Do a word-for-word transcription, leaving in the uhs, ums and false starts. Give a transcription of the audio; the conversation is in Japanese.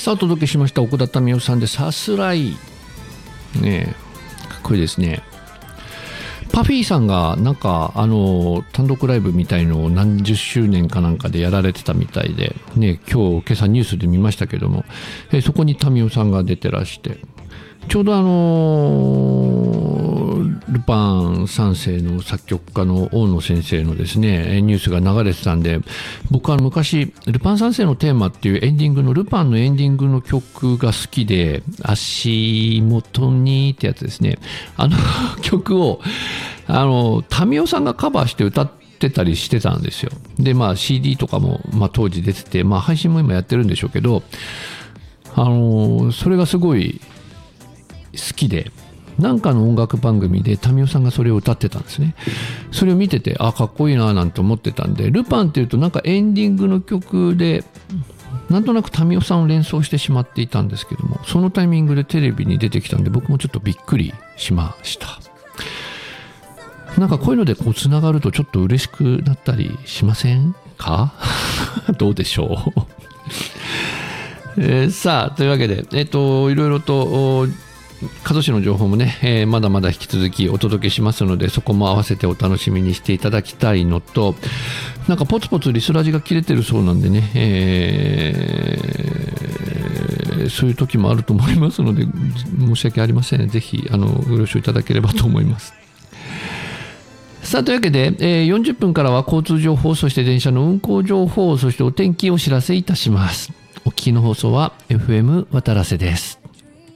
さあお届けしました奥田民生さんでさすらいね。かっこいいですね。パフィーさんがなんかあの単独ライブみたいのを何十周年かなんかでやられてたみたいでね、今日今朝ニュースで見ましたけども、えそこに民生さんが出てらして、ちょうどあのルパン三世の作曲家の大野先生のですねニュースが流れてたんで、僕は昔ルパン三世のテーマっていうエンディングのルパンのエンディングの曲が好きで、足元にってやつですね、あの曲をあの民生さんがカバーして歌ってたりしてたんですよ。でまあ シーディー とかも、まあ、当時出てて、まあ、配信も今やってるんでしょうけど、あのそれがすごい好きで、なんかの音楽番組で民生さんがそれを歌ってたんですね。それを見てて、あかっこいいななんて思ってたんで、ルパンっていうとなんかエンディングの曲でなんとなく民生さんを連想してしまっていたんですけども、そのタイミングでテレビに出てきたんで僕もちょっとびっくりしました。なんかこういうのでこうつながるとちょっと嬉しくなったりしませんかどうでしょうえー、さあというわけで、えっといろいろと加須市の情報もね、えー、まだまだ引き続きお届けしますので、そこも合わせてお楽しみにしていただきたいのと、なんかポツポツリスラジが切れてるそうなんでね、えー、そういう時もあると思いますので申し訳ありません。ぜひあのご了承いただければと思います。さあというわけで、えー、よんじゅっぷんからは交通情報、そして電車の運行情報、そしてお天気をお知らせいたします。お聞きの放送は エフエム 渡良瀬です。